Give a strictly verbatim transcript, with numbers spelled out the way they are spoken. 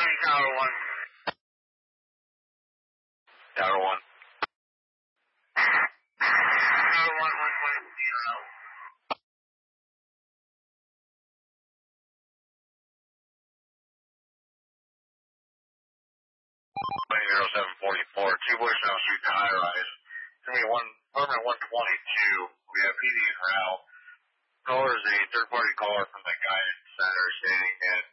Miami Tower one. Tower one. Tower one, one point zero. zero seven forty-four, two Bushtown Street to high rise. It's going to be one, permit one twenty-two. We have P D en route. Caller is a third party caller from the guidance center stating that